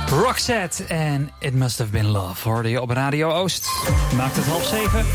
Roxette en It Must Have Been Love hoorde je op Radio Oost. Maakt het 6:30.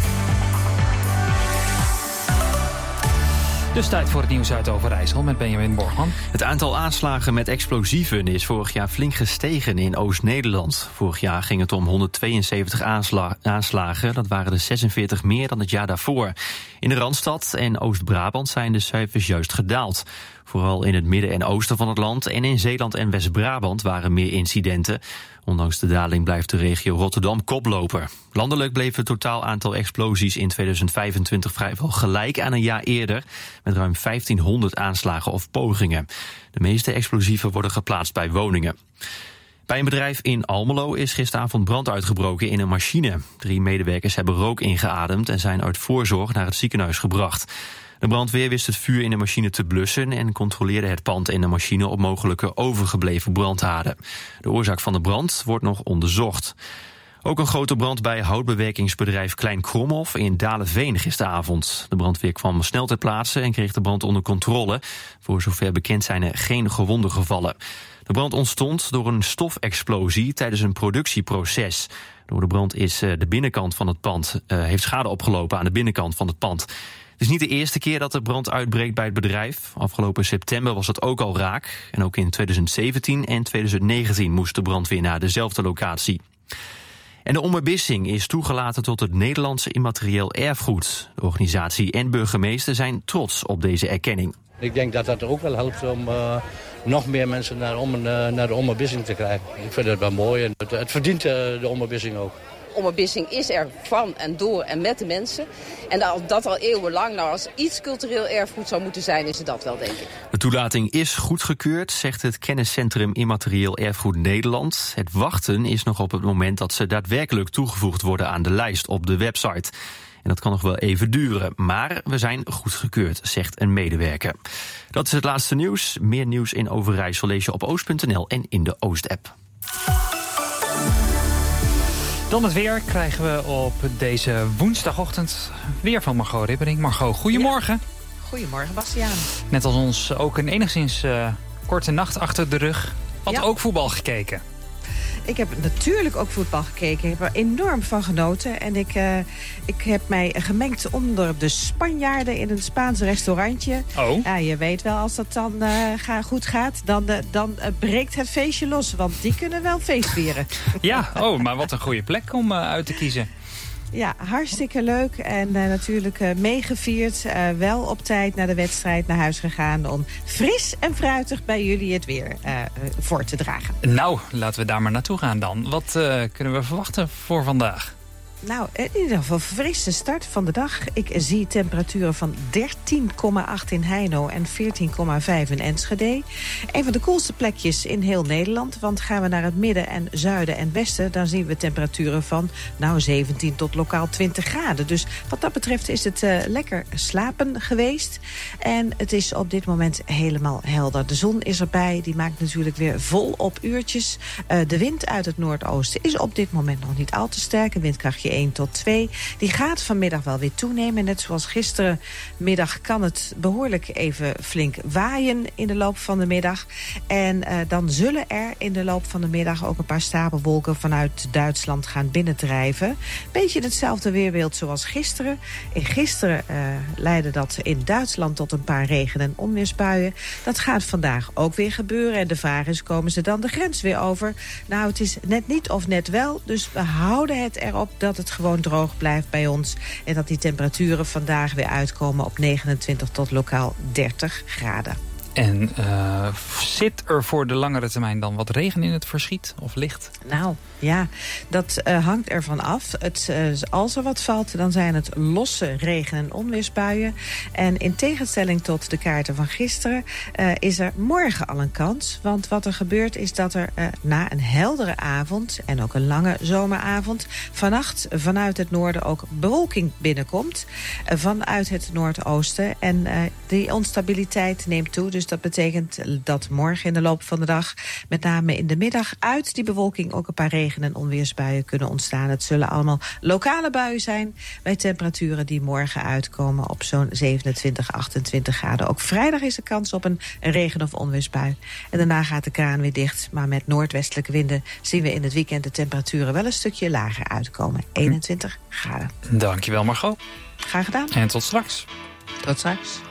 Dus tijd voor het nieuws uit Overijssel met Benjamin Borgman. Het aantal aanslagen met explosieven is vorig jaar flink gestegen in Oost-Nederland. Vorig jaar ging het om 172 aanslagen. Dat waren er 46 meer dan het jaar daarvoor. In de Randstad en Oost-Brabant zijn de cijfers juist gedaald. Vooral in het midden en oosten van het land en in Zeeland en West-Brabant waren meer incidenten. Ondanks de daling blijft de regio Rotterdam koploper. Landelijk bleef het totaal aantal explosies in 2025 vrijwel gelijk aan een jaar eerder, met ruim 1500 aanslagen of pogingen. De meeste explosieven worden geplaatst bij woningen. Bij een bedrijf in Almelo is gisteravond brand uitgebroken in een machine. 3 medewerkers hebben rook ingeademd en zijn uit voorzorg naar het ziekenhuis gebracht. De brandweer wist het vuur in de machine te blussen en controleerde het pand en de machine op mogelijke overgebleven brandhaarden. De oorzaak van de brand wordt nog onderzocht. Ook een grote brand bij houtbewerkingsbedrijf Klein Kromhof in Dalenveen gisteravond. De brandweer kwam snel ter plaatse en kreeg de brand onder controle. Voor zover bekend zijn er geen gewonden gevallen. De brand ontstond door een stofexplosie tijdens een productieproces. Door de brand is de binnenkant van het pand heeft schade opgelopen aan de binnenkant van het pand. Het is niet de eerste keer dat er brand uitbreekt bij het bedrijf. Afgelopen september was het ook al raak. En ook in 2017 en 2019 moest de brandweer naar dezelfde locatie. En de ombebissing is toegelaten tot het Nederlandse immaterieel erfgoed. De organisatie en burgemeester zijn trots op deze erkenning. Ik denk dat dat ook wel helpt om nog meer mensen naar de ombebissing te krijgen. Ik vind het wel mooi en het verdient de ombebissing ook. Ombebissing is er van en door en met de mensen. En dat al eeuwenlang. Nou, als iets cultureel erfgoed zou moeten zijn, is het dat wel, denk ik. De toelating is goedgekeurd, zegt het kenniscentrum Immaterieel Erfgoed Nederland. Het wachten is nog op het moment dat ze daadwerkelijk toegevoegd worden aan de lijst op de website. En dat kan nog wel even duren, maar we zijn goedgekeurd, zegt een medewerker. Dat is het laatste nieuws. Meer nieuws in Overijssel lees je op oost.nl en in de Oost-app. Dan het weer krijgen we op deze woensdagochtend weer van Margot Ribbering. Margot, goedemorgen. Ja. Goedemorgen, Bastiaan. Net als ons ook een enigszins korte nacht achter de rug. Had ook voetbal gekeken. Ik heb natuurlijk ook voetbal gekeken. Ik heb er enorm van genoten. En ik heb mij gemengd onder de Spanjaarden in een Spaans restaurantje. Oh. Ja, je weet wel, als dat dan goed gaat, dan breekt het feestje los. Want die kunnen wel feest vieren. Ja, maar wat een goede plek om uit te kiezen. Ja, hartstikke leuk. En natuurlijk meegevierd. Wel op tijd naar de wedstrijd naar huis gegaan om fris en fruitig bij jullie het weer voor te dragen. Nou, laten we daar maar naartoe gaan dan. Wat kunnen we verwachten voor vandaag? Nou, in ieder geval frisse start van de dag. Ik zie temperaturen van 13,8 in Heino en 14,5 in Enschede. Een van de koelste plekjes in heel Nederland. Want gaan we naar het midden en zuiden en westen, dan zien we temperaturen van 17 tot lokaal 20 graden. Dus wat dat betreft is het lekker slapen geweest. En het is op dit moment helemaal helder. De zon is erbij, die maakt natuurlijk weer volop uurtjes. De wind uit het noordoosten is op dit moment nog niet al te sterk. Een windkrachtje 1 tot 2. Die gaat vanmiddag wel weer toenemen. Net zoals gisterenmiddag kan het behoorlijk even flink waaien in de loop van de middag. En dan zullen er in de loop van de middag ook een paar stapelwolken vanuit Duitsland gaan binnendrijven. Beetje hetzelfde weerbeeld zoals gisteren. Gisteren leidde dat in Duitsland tot een paar regen- en onweersbuien. Dat gaat vandaag ook weer gebeuren. En de vraag is, komen ze dan de grens weer over? Nou, het is net niet of net wel. Dus we houden het erop dat het gewoon droog blijft bij ons. En dat die temperaturen vandaag weer uitkomen op 29 tot lokaal 30 graden. En zit er voor de langere termijn dan wat regen in het verschiet of licht? Nou, ja, dat hangt ervan af. Als er wat valt, dan zijn het losse regen- en onweersbuien. En in tegenstelling tot de kaarten van gisteren is er morgen al een kans. Want wat er gebeurt is dat er na een heldere avond en ook een lange zomeravond vannacht vanuit het noorden ook bewolking binnenkomt. Vanuit het noordoosten. En die onstabiliteit neemt toe. Dus dat betekent dat morgen in de loop van de dag, met name in de middag, uit die bewolking ook een paar regen- en onweersbuien kunnen ontstaan. Het zullen allemaal lokale buien zijn bij temperaturen die morgen uitkomen op zo'n 27, 28 graden. Ook vrijdag is er kans op een regen- of onweersbui. En daarna gaat de kraan weer dicht, maar met noordwestelijke winden zien we in het weekend de temperaturen wel een stukje lager uitkomen. 21 graden. Dankjewel, Margot. Graag gedaan. En tot straks. Tot straks.